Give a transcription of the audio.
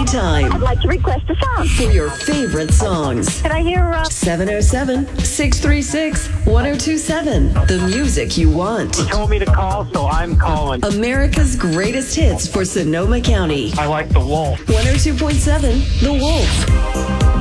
anytime I'd like to request a song. for your favorite songs. Can I hear 707-636-1027. The music you want. Told me to call, so I'm calling. America's greatest hits for Sonoma County. I like the Wolf. 102.7 The Wolf.